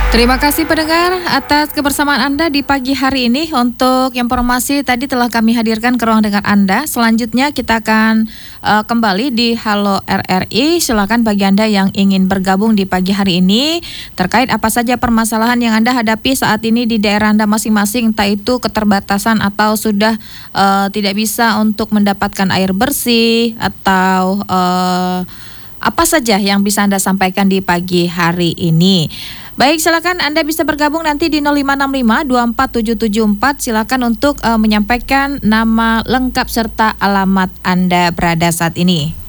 Terima kasih pendengar atas kebersamaan Anda di pagi hari ini. Untuk informasi tadi telah kami hadirkan ke ruang dengar Anda. Selanjutnya kita akan kembali di Halo RRI. Silakan bagi Anda yang ingin bergabung di pagi hari ini terkait apa saja permasalahan yang Anda hadapi saat ini di daerah Anda masing-masing, entah itu keterbatasan atau sudah tidak bisa untuk mendapatkan air bersih atau apa saja yang bisa Anda sampaikan di pagi hari ini. Baik, silakan Anda bisa bergabung nanti di 0565 24774. Silakan untuk menyampaikan nama lengkap serta alamat Anda berada saat ini.